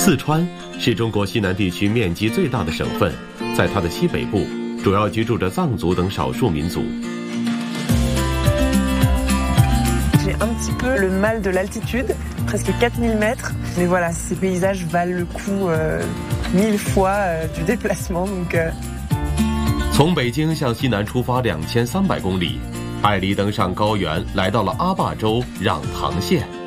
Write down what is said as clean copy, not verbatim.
四川是中国西南地区面积最大的省份，在它的西北部，主要居住着藏族等少数民族。 J'ai un petit peu le mal de l'altitude, presque 4000 mètres. Mais voilà, ces paysages valent le coup 1000 fois du déplacement. Donc, 从北京向西南出发2300公里，艾黎登上高原，来到了阿坝州壤塘县。